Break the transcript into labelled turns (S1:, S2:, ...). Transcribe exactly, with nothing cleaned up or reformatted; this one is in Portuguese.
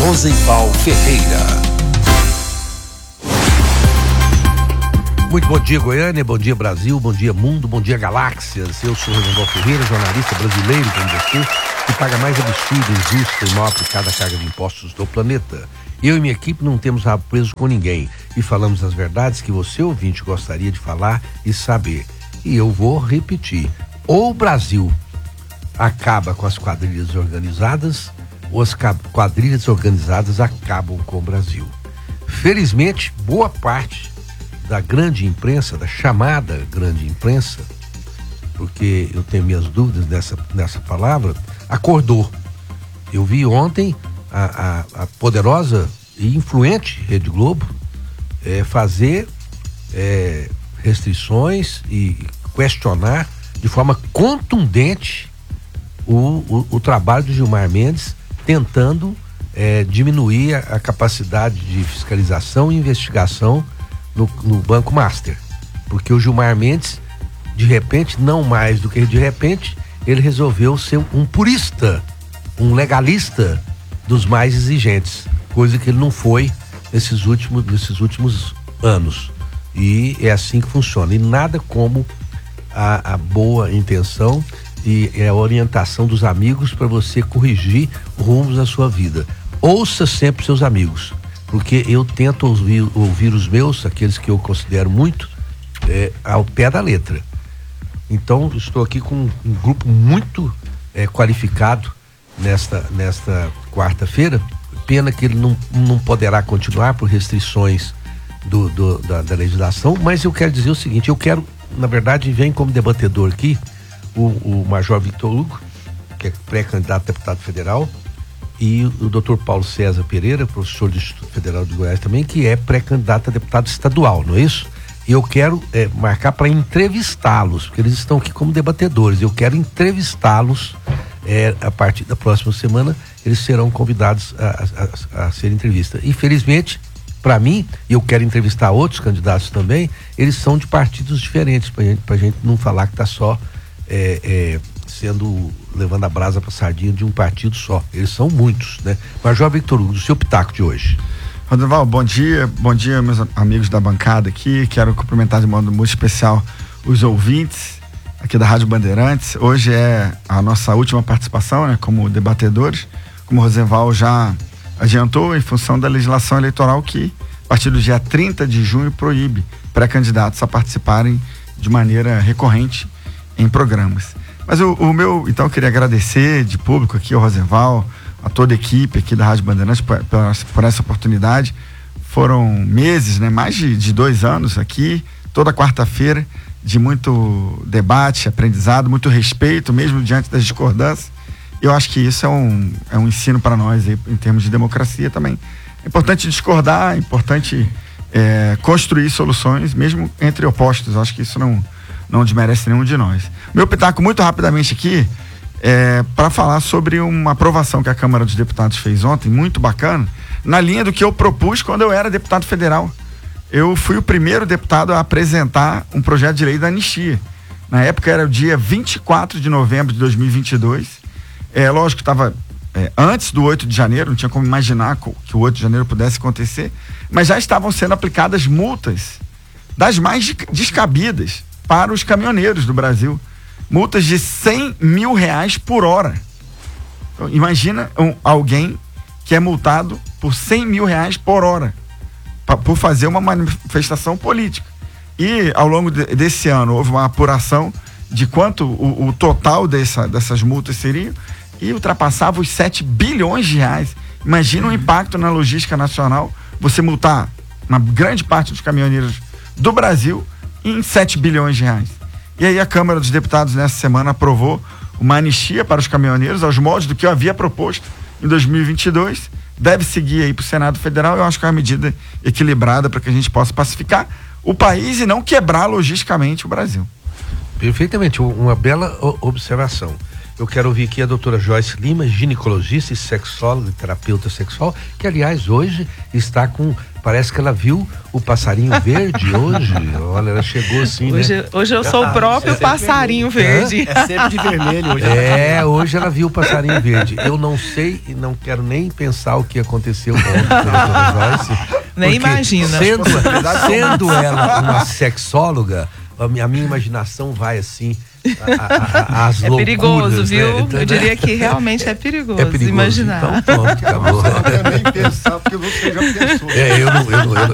S1: Rosenval Ferreira.
S2: Muito bom dia, Goiânia, bom dia, Brasil, bom dia, mundo, bom dia, galáxias. Eu sou Rosenval Ferreira, jornalista brasileiro como você, que paga mais absurda, injusta e mal aplicada carga de impostos do planeta. Eu e minha equipe não temos rabo preso com ninguém e falamos as verdades que você, ouvinte, gostaria de falar e saber. E eu vou repetir: ou o Brasil acaba com as quadrilhas organizadas, ou as quadrilhas organizadas acabam com o Brasil. Felizmente, boa parte da grande imprensa, da chamada grande imprensa, porque eu tenho minhas dúvidas nessa, nessa palavra, acordou. Eu vi ontem a, a, a poderosa e influente Rede Globo é, fazer é, restrições e questionar de forma contundente o, o, o trabalho do Gilmar Mendes, tentando é, diminuir a, a capacidade de fiscalização e investigação No, no Banco Master, porque o Gilmar Mendes, de repente, não mais do que de repente, ele resolveu ser um purista, um legalista dos mais exigentes, coisa que ele não foi nesses últimos, nesses últimos anos. E é assim que funciona. E nada como a, a boa intenção e a orientação dos amigos para você corrigir rumos da sua vida. Ouça sempre seus amigos, porque eu tento ouvir, ouvir os meus, aqueles que eu considero muito, é, ao pé da letra. Então, estou aqui com um, um grupo muito é, qualificado nesta, nesta quarta-feira. Pena que ele não, não poderá continuar por restrições do, do, da, da legislação, mas eu quero dizer o seguinte: eu quero, na verdade, vem como debatedor aqui o, o Major Victor Hugo, que é pré-candidato a deputado federal, e o doutor Paulo César Pereira, professor do Instituto Federal de Goiás também, que é pré-candidato a deputado estadual, não é isso? E eu quero é, marcar para entrevistá-los, porque eles estão aqui como debatedores. Eu quero entrevistá-los é, a partir da próxima semana. Eles serão convidados a, a, a ser entrevistas. Infelizmente, para mim, e eu quero entrevistar outros candidatos também, eles são de partidos diferentes, para gente, a gente não falar que está só é, é, sendo, levando a brasa para sardinha de um partido só. Eles são muitos, né? Major Victor Hugo, do seu pitaco de hoje.
S3: Rosenval, bom dia, bom dia, meus amigos da bancada aqui. Quero cumprimentar de modo muito especial os ouvintes aqui da Rádio Bandeirantes. Hoje é a nossa última participação, né, como debatedores, como o Rosenval já adiantou, em função da legislação eleitoral que, a partir do dia trinta de junho, proíbe pré-candidatos a participarem de maneira recorrente em programas. Mas o, o meu, então, eu queria agradecer de público aqui ao Rosenval, a toda a equipe aqui da Rádio Bandeirantes por, por, por essa oportunidade. Foram meses, né, mais de, de dois anos aqui, toda quarta-feira, de muito debate, aprendizado, muito respeito, mesmo diante das discordâncias. Eu acho que isso é um, é um ensino para nós aí, em termos de democracia também. É importante discordar, é importante é, construir soluções, mesmo entre opostos. Eu acho que isso não, não desmerece nenhum de nós. Meu pitaco, muito rapidamente aqui, é, para falar sobre uma aprovação que a Câmara dos Deputados fez ontem, muito bacana, na linha do que eu propus quando eu era deputado federal. Eu fui o primeiro deputado a apresentar um projeto de lei da anistia. Na época era o dia vinte e quatro de novembro de dois mil e vinte e dois. É lógico que estava é, antes do oito de janeiro, não tinha como imaginar que o oito de janeiro pudesse acontecer, mas já estavam sendo aplicadas multas das mais descabidas para os caminhoneiros do Brasil. Multas de cem mil reais por hora. Então, imagina um, alguém que é multado por cem mil reais por hora pra, por fazer uma manifestação política. E ao longo de, desse ano houve uma apuração de quanto o, o total dessa, dessas multas seriam e ultrapassava os sete bilhões de reais. Imagina o impacto na logística nacional, você multar uma grande parte dos caminhoneiros do Brasil em sete bilhões de reais. E aí a Câmara dos Deputados nessa semana aprovou uma anistia para os caminhoneiros aos moldes do que eu havia proposto em dois mil e vinte e dois. Deve seguir aí para o Senado Federal. Eu acho que é uma medida equilibrada para que a gente possa pacificar o país e não quebrar logisticamente o Brasil.
S2: Perfeitamente, uma bela observação. Eu quero ouvir aqui a doutora Joyce Lima, ginecologista e sexóloga, terapeuta sexual, que aliás hoje está com, parece que ela viu o passarinho verde hoje. Olha, ela chegou assim,
S1: hoje,
S2: né?
S1: Hoje eu sou o próprio é passarinho verde.
S4: É sempre de vermelho hoje.
S2: É, hoje ela viu o passarinho verde. Eu não sei e não quero nem pensar o que aconteceu com a doutora Joyce.
S1: Nem imagina.
S2: Sendo, sendo ela uma sexóloga, a minha, a minha imaginação vai assim, a, a, a, as
S1: é
S2: loucuras,
S1: perigoso, viu?
S2: Né? Então,
S1: eu diria que realmente é perigoso,
S2: é perigoso
S1: imaginar.
S2: Então pronto, acabou.
S3: Eu não quero nem pensar, porque você já pensou.
S2: É, eu não, eu não, eu,